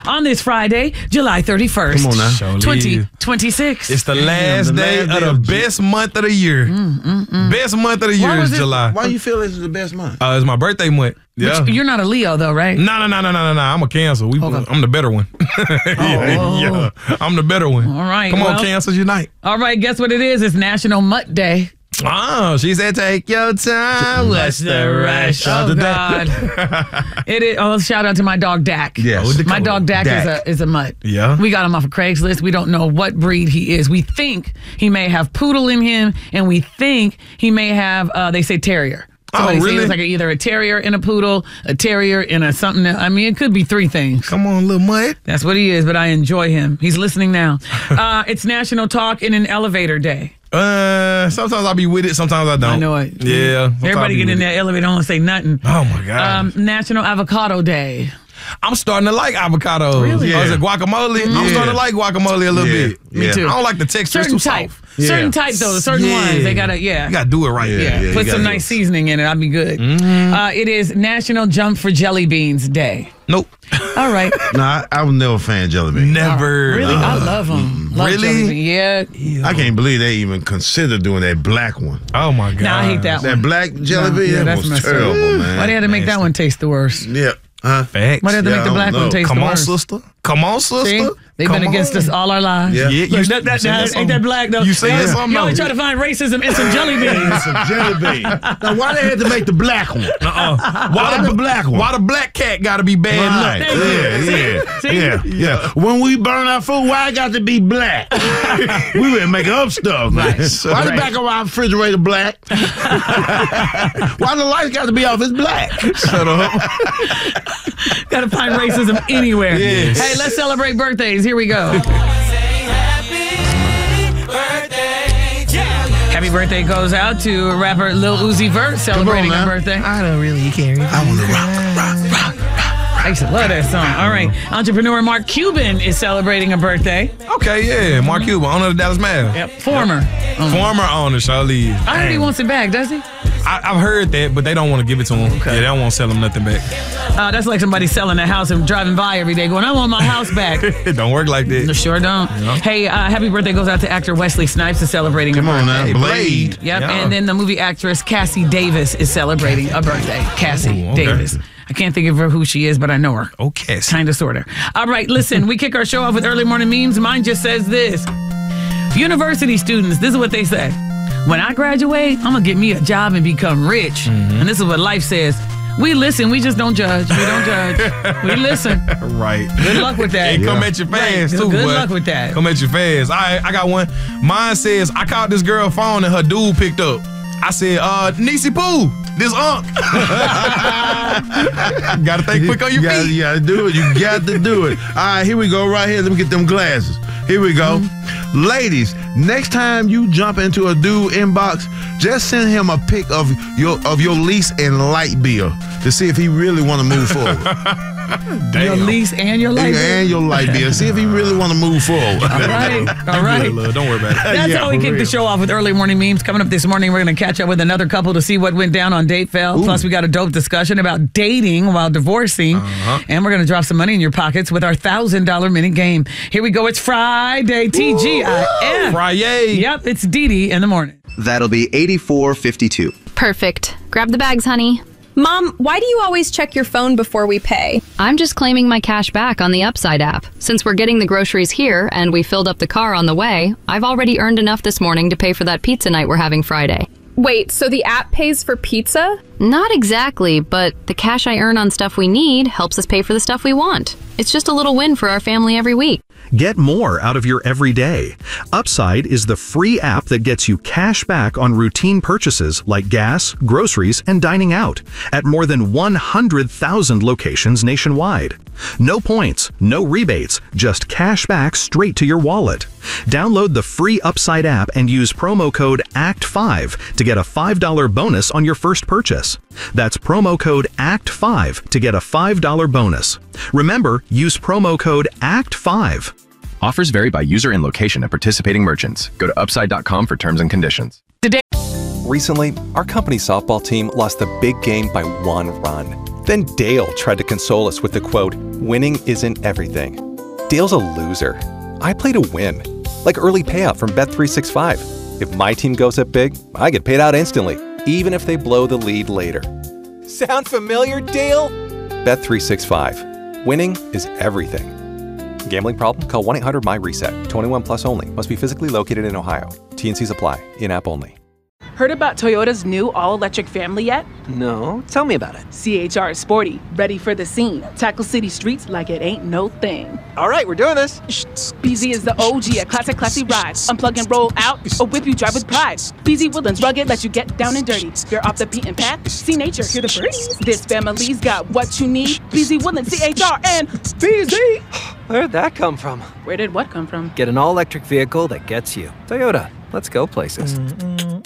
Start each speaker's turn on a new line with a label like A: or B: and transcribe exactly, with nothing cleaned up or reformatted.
A: On this Friday, July thirty-first,
B: Come on now.
C: Surely.
A: twenty twenty-six.
C: It's the last
B: the
C: day
B: last
C: of
B: day
C: the
B: of Ju-
C: best month of the year.
A: Mm, mm, mm.
C: Best month of the year
A: Why
C: is
A: was it-
C: July.
B: Why you feel this is the best month?
C: Uh, it's my birthday month. Yeah.
A: But you're not a Leo, though, right?
C: No, no, no, no, no, no, no. I'm a Cancer. We,
A: Okay.
C: I'm the better one. yeah,
A: Oh.
C: yeah. I'm the better one.
A: All right,
C: Come
A: well-
C: on, Cancers unite.
A: All right, guess what it is? It's National Mutt Day.
C: Oh, she said, take your time. What's the rush?
A: Oh, God. It is. Oh, shout out to my dog, Dak.
B: Yes.
C: Oh,
A: My dog, Dak,
B: Dak.
A: is a is a mutt.
C: Yeah.
A: We got him off of Craigslist. We don't know what breed he is. We think he may have poodle in him, and we think he may have, uh, they say terrier. Somebody
C: Oh,
A: say
C: really?
A: it's like a, either a terrier and a poodle, a terrier and a something. I mean, it could be three things.
C: Come on, little mutt.
A: That's what he is, but I enjoy him. He's listening now. Uh, it's National Talk in an Elevator Day.
C: Uh, sometimes I'll be with it. Sometimes I don't.
A: I know it.
C: Yeah. sometimes I'll
A: Everybody
C: be
A: get in
C: with
A: that elevator, don't say nothing.
C: it. Oh, my God.
A: Um, National Avocado Day.
C: I'm starting to like avocados.
A: Really?
C: Oh, is
B: Yeah.
C: it guacamole? I'm
B: Yeah.
C: starting to like guacamole a little
B: Yeah.
C: bit.
B: Me
C: Yeah.
A: too.
C: I don't like the texture. It's
A: Certain
C: too
A: type.
C: soft.
B: Yeah.
A: Certain type, though. Certain
C: Yeah.
A: ones. They got to, yeah.
C: You got to do it right.
A: yeah.
B: Yeah, you
A: Put some
B: gotta
A: nice
B: do it.
A: seasoning in it. I'll be good.
C: Mm-hmm.
A: Uh, it is National Jump for Jelly Beans Day.
C: Nope.
A: All right.
B: No, I, I was never a fan of jelly beans.
C: Never.
A: Really? I
C: Uh,
A: love them. Love
C: Really?
A: jelly beans. Yeah.
B: I can't believe they even consider doing that black one.
C: Oh, my God.
A: Nah, I hate that
B: That
A: one.
B: black jelly
A: No,
B: bean,
A: yeah,
B: that
A: that's
B: was
A: messed up.
B: terrible, man.
A: Why they had to make that
C: Nasty.
A: one taste the worst?
B: Yeah. Huh?
C: Facts.
A: Why they had to
B: Yeah,
A: make the
B: I
A: black
B: don't
A: one
B: know.
A: taste
C: Come
A: the
C: on,
A: worst?
C: sister. Come on, sister.
A: See? They've
C: Come
A: been against
C: on.
A: us all our lives.
B: Yeah.
C: Yeah,
A: Look, that, that,
C: said
A: that, ain't
C: something.
A: that black, though?
C: You said
A: Yeah.
C: something.
A: You always
C: though.
A: try to find racism in some jelly beans.
B: Some jelly bean. Now, why they had to make the black one?
C: Uh-uh.
B: Why the black one?
C: Why the black cat got to be bad
B: Right.
C: luck?
A: Thank you.
B: Yeah,
A: See?
B: yeah,
A: See?
B: yeah, yeah. When we burn our food, why it got to be black? we better make up stuff, man.
A: Right.
B: Why the
A: Right.
B: back of our refrigerator black? Why the lights got to be off? It's black.
C: Shut up.
A: Got to find racism anywhere.
C: Yes.
A: Hey, let's celebrate birthdays. Here we go. Happy birthday goes out to rapper Lil Uzi Vert celebrating a
B: now.
A: birthday.
C: I don't really care.
B: I want to rock, rock, rock.
A: I used to love that song. All right. Entrepreneur Mark Cuban is celebrating a birthday.
C: Okay, yeah. Mark Cuban, owner of the Dallas Mavs.
A: Yep. Former. Um,
C: Former owner, Charlie.
A: I heard he wants it back, does he?
C: I, I've heard that, but they don't want to give it to him.
A: Okay.
C: Yeah, they don't want to sell him nothing back.
A: Uh, that's like somebody selling a house and driving by every day going, I want my house back.
C: It don't work like
A: They
C: that.
A: sure don't.
C: Yeah.
A: Hey, uh, happy birthday goes out to actor Wesley Snipes is celebrating
B: Come
A: a
B: on
A: birthday.
B: now. Blade.
A: Yep,
C: Yeah.
A: and then the movie actress Cassie Davis is celebrating a birthday. Cassie
C: Ooh, okay.
A: Davis. I can't think of her who she is, but I know her.
C: Okay.
A: Kind of, sort of. All right, listen, we kick our show off with early morning memes. Mine just says this. University students, this is what they say. When I graduate, I'm going to get me a job and become rich.
C: Mm-hmm.
A: And this is what life says. We listen, we just don't judge. We don't judge. We listen.
C: Right.
A: Good luck with that.
C: It come
B: Yeah.
C: at you fast,
A: Right.
C: too,
A: Good
C: boy.
A: luck with that.
C: Come at you fast. All right, I got one. Mine says, I called this girl phone and her dude picked up. I said, uh, Niecy Pooh, this unk. Gotta think quick on your
B: you gotta,
C: feet.
B: You gotta do it. You got to do it. All right, here we go. Right here. Let me get them glasses. Here we go.
A: Mm-hmm.
B: Ladies, next time you jump into a dude inbox, just send him a pic of your of your lease and light bill to see if he really want to move forward.
A: Your lease and your life.
B: and your light bill. See if he really want to move forward.
A: All right. All
C: I'm
A: right.
C: good, love. Don't worry about it.
A: That's
B: Yeah,
A: how we
B: for
A: kick the
B: real.
A: show off with early morning memes. Coming up this morning, we're going to catch up with another couple to see what went down on Date Fail. Plus, we got a dope discussion about dating while divorcing.
C: Uh-huh.
A: And we're going to drop some money in your pockets with our one thousand dollars minute game. Here we go. It's Friday. T G I F.
C: Friday.
A: Yep, it's Dee Dee in the morning.
D: That'll be eighty-four fifty-two.
E: Perfect. Grab the bags, honey.
F: Mom, why do you always check your phone before we pay?
E: I'm just claiming my cash back on the Upside app. Since we're getting the groceries here and we filled up the car on the way, I've already earned enough this morning to pay for that pizza night we're having Friday.
F: Wait, so the app pays for pizza?
E: Not exactly, but the cash I earn on stuff we need helps us pay for the stuff we want. It's just a little win for our family every week.
G: Get more out of your everyday. Upside is the free app that gets you cash back on routine purchases like gas, groceries, and dining out at more than one hundred thousand locations nationwide. No points, no rebates, just cash back straight to your wallet. Download the free Upside app and use promo code A C T five to get a five dollars bonus on your first purchase. That's promo code A C T five to get a five dollars bonus. Remember, use promo code A C T five.
H: Offers vary by user and location at participating merchants. Go to upside dot com for terms and conditions.
A: Today.
I: Recently, our company softball team lost the big game by one run. Then Dale tried to console us with the quote, "Winning isn't everything." Dale's a loser. I play to win. Like early payout from Bet three sixty-five. If my team goes up big, I get paid out instantly, even if they blow the lead later. Sound familiar, Dale? Bet three sixty-five. Winning is everything. Gambling problem? Call one eight hundred M Y reset. twenty-one plus only. Must be physically located in Ohio. T N Cs apply. In-app only.
J: Heard about Toyota's new all-electric family yet?
K: No, tell me about it.
J: C H R is sporty, ready for the scene. Tackle city streets like it ain't no thing.
K: All right, we're doing this.
J: B Z is the O G, a classic, classy ride. Unplug and roll out, or whip you drive with pride. B Z Woodlands rugged, let you get down and dirty. You're off the beaten path, see nature, hear the birds. This family's got what you need. B Z Woodlands, C H R, and B Z.
K: Where'd that come from?
J: Where did what come from?
K: Get an all-electric vehicle that gets you. Toyota, let's go places.
J: Mm-mm.